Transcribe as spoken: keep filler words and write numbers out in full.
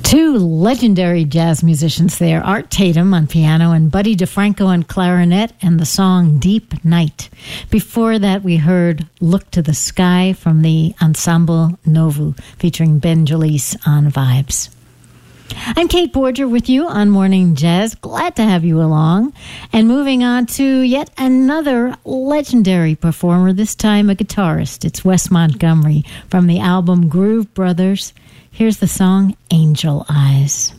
Two legendary jazz musicians there, Art Tatum on piano and Buddy DeFranco on clarinet, and the song Deep Night. Before that, we heard Look to the Sky from the Ensemble Novu, featuring Ben Jalise on vibes. I'm Kate Borger with you on Morning Jazz. Glad to have you along. And moving on to yet another legendary performer, this time a guitarist. It's Wes Montgomery from the album Groove Brothers. Here's the song Angel Eyes.